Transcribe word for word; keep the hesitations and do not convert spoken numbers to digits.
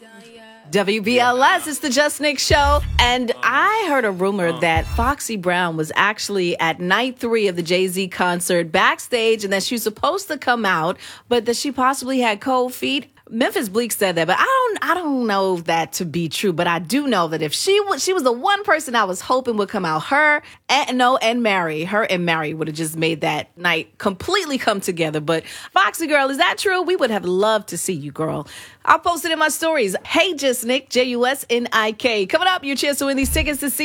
W B L S, it's the Just Nick Show. And I heard a rumor that Foxy Brown was actually at night three of the Jay-Z concert backstage and that she was supposed to come out, but that she possibly had cold feet. Memphis Bleak said that, but I don't I don't know that to be true. But I do know that if she was, she was the one person I was hoping would come out. Her and no and Mary, her and Mary would have just made that night completely come together. But Foxy girl, is that true? We would have loved to see you, girl. I'll post it in my stories. Hey, Just Nick, J U S N I K. Coming up, your chance to win these tickets to see